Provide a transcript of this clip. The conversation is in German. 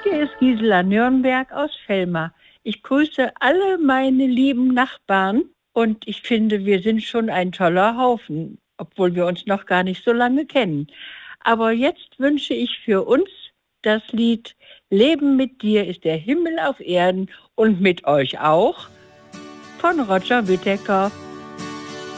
Hier ist Gisela Nürnberg aus Velmer. Ich grüße alle meine lieben Nachbarn und ich finde, wir sind schon ein toller Haufen, obwohl wir uns noch gar nicht so lange kennen. Aber jetzt wünsche ich für uns das Lied Leben mit dir ist der Himmel auf Erden und mit euch auch von Roger Whittaker.